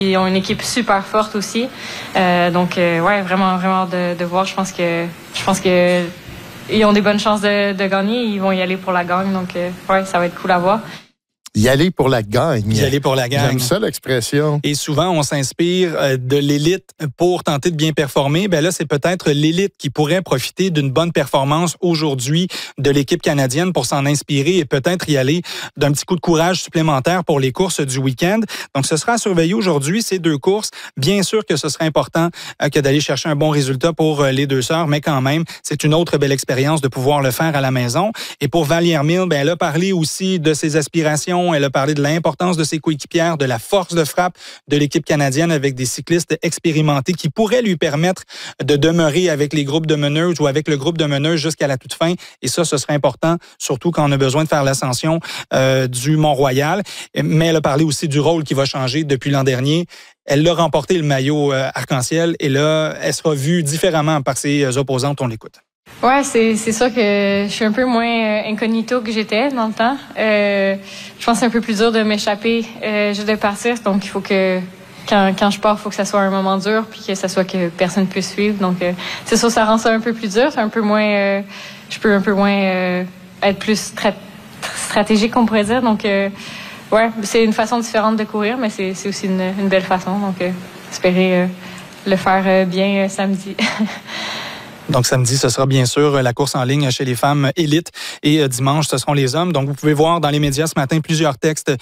Ils ont une équipe super forte aussi. Donc, ouais, vraiment de voir. Je pense que ils ont des bonnes chances de gagner. Ils vont y aller pour la gagne. Donc, ouais, ça va être cool à voir. Y aller pour la gagne. Y aller pour la gagne. J'aime ça, l'expression. Et souvent, on s'inspire de l'élite pour tenter de bien performer. Ben là, c'est peut-être l'élite qui pourrait profiter d'une bonne performance aujourd'hui de l'équipe canadienne pour s'en inspirer et peut-être y aller d'un petit coup de courage supplémentaire pour les courses du week-end. Donc, ce sera à surveiller aujourd'hui, ces 2 courses. Bien sûr que ce serait important que d'aller chercher un bon résultat pour les 2 sœurs, mais quand même, c'est une autre belle expérience de pouvoir le faire à la maison. Et pour Valière-Mills, ben, elle a parlé aussi de ses aspirations. Elle a parlé de l'importance de ses coéquipières, de la force de frappe de l'équipe canadienne avec des cyclistes expérimentés qui pourraient lui permettre de demeurer avec les groupes de meneuses ou avec le groupe de meneuses jusqu'à la toute fin. Et ça, ce serait important, surtout quand on a besoin de faire l'ascension du Mont-Royal. Mais elle a parlé aussi du rôle qui va changer depuis l'an dernier. Elle a remporté le maillot arc-en-ciel et là, elle sera vue différemment par ses opposantes. On l'écoute. Ouais, c'est sûr que je suis un peu moins incognito que j'étais dans le temps. Je pense que c'est un peu plus dur de m'échapper juste de partir. Donc, il faut que quand je pars, il faut que ça soit un moment dur puis que ça soit que personne puisse suivre. Donc, c'est sûr, ça rend ça un peu plus dur. C'est un peu moins... je peux un peu moins être plus stratégique, on pourrait dire. Donc, ouais, c'est une façon différente de courir, mais c'est aussi une belle façon. Donc, espérer le faire bien samedi. Donc, samedi, ce sera bien sûr la course en ligne chez les femmes élites et dimanche, ce seront les hommes. Donc, vous pouvez voir dans les médias ce matin plusieurs textes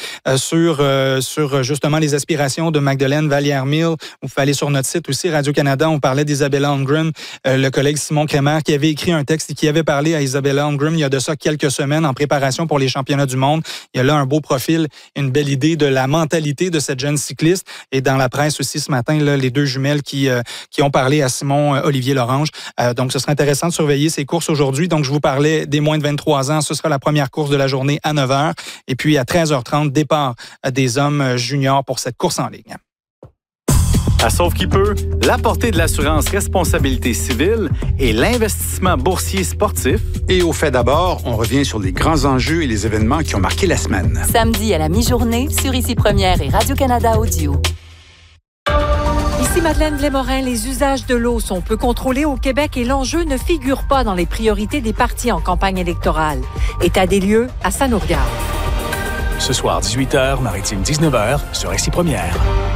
sur justement les aspirations de Magdeleine Valière-Mills. Vous pouvez aller sur notre site aussi, Radio-Canada. On parlait d'Isabella Holmgren, le collègue Simon Crémer, qui avait écrit un texte et qui avait parlé à Isabella Holmgren il y a de ça quelques semaines en préparation pour les championnats du monde. Il y a là un beau profil, une belle idée de la mentalité de cette jeune cycliste. Et dans la presse aussi ce matin, là, les 2 jumelles qui ont parlé à Simon Olivier Lorange. Donc, ce sera intéressant de surveiller ces courses aujourd'hui. Donc, je vous parlais des moins de 23 ans. Ce sera la première course de la journée à 9h. Et puis, à 13h30, départ des hommes juniors pour cette course en ligne. À Sauve qui peut, la portée de l'assurance responsabilité civile et l'investissement boursier sportif. Et au fait d'abord, on revient sur les grands enjeux et les événements qui ont marqué la semaine. Samedi à la mi-journée sur Ici Première et Radio-Canada Audio. Ici Madeleine Blais-Morin, les usages de l'eau sont peu contrôlés au Québec et l'enjeu ne figure pas dans les priorités des partis en campagne électorale. État des lieux à Sanourgard. Ce soir, 18h, Maritime 19h, sur Ici Première.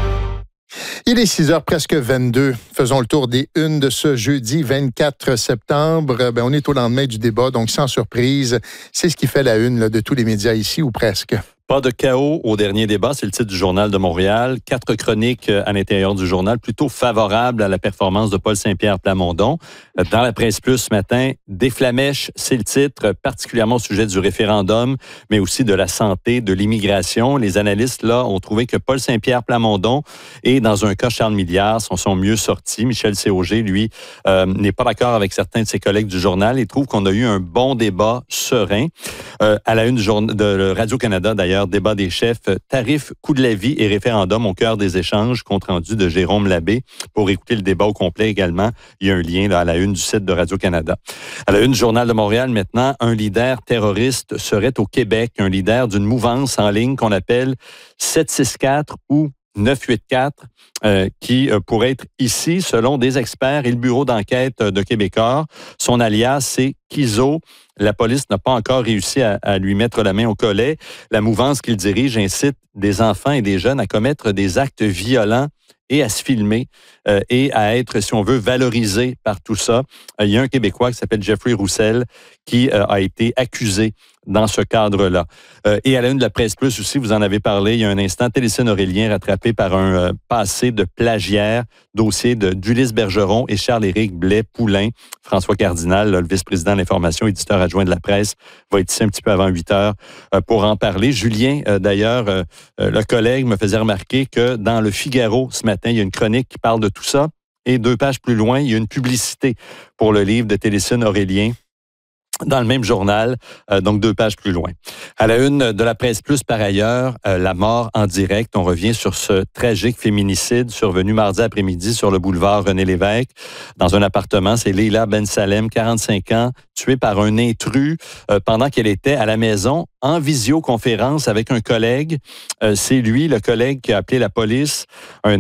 Il est 6h presque 22. Faisons le tour des unes de ce jeudi 24 septembre. On est au lendemain du débat, donc sans surprise, c'est ce qui fait la une là, de tous les médias ici, ou presque. Pas de chaos au dernier débat, c'est le titre du Journal de Montréal. 4 chroniques à l'intérieur du journal, plutôt favorables à la performance de Paul Saint-Pierre Plamondon. Dans la Presse Plus ce matin, des flamèches, c'est le titre, particulièrement au sujet du référendum, mais aussi de la santé, de l'immigration. Les analystes, là, ont trouvé que Paul Saint-Pierre Plamondon et, dans un cas, Charles Milliard sont mieux sortis. Michel Séauger, lui, n'est pas d'accord avec certains de ses collègues du journal et trouve qu'on a eu un bon débat serein. À la une de Radio-Canada, d'ailleurs, débat des chefs, tarifs, coût de la vie et référendum au cœur des échanges, compte rendu de Jérôme Labbé. Pour écouter le débat au complet également, il y a un lien là, à la une du site de Radio-Canada. À la une du Journal de Montréal, maintenant, un leader terroriste serait au Québec, un leader d'une mouvance en ligne qu'on appelle 764 ou 984, qui pourrait être ici, selon des experts et le bureau d'enquête de Québécois. Son alias, c'est Kizo. La police n'a pas encore réussi à lui mettre la main au collet. La mouvance qu'il dirige incite des enfants et des jeunes à commettre des actes violents et à se filmer et à être, si on veut, valorisé par tout ça. Il y a un Québécois qui s'appelle Jeffrey Roussel qui a été accusé dans ce cadre-là. Et à la une de la Presse Plus aussi, vous en avez parlé il y a un instant, Télécine Aurélien rattrapé par un passé de plagiaire, dossier d'Ulysse Bergeron et Charles-Éric Blais-Poulain. François Cardinal, le vice-président de l'information, éditeur adjoint de la presse, va être ici un petit peu avant 8 heures pour en parler. Julien, d'ailleurs, le collègue me faisait remarquer que dans le Figaro ce matin, il y a une chronique qui parle de tout ça. Et 2 pages plus loin, il y a une publicité pour le livre de Télécine Aurélien dans le même journal, donc 2 pages plus loin. À la une de la Presse Plus, par ailleurs, la mort en direct. On revient sur ce tragique féminicide survenu mardi après-midi sur le boulevard René-Lévesque. Dans un appartement, c'est Leila Ben Salem, 45 ans, tuée par un intrus pendant qu'elle était à la maison en visioconférence avec un collègue. C'est lui, le collègue, qui a appelé la police. Un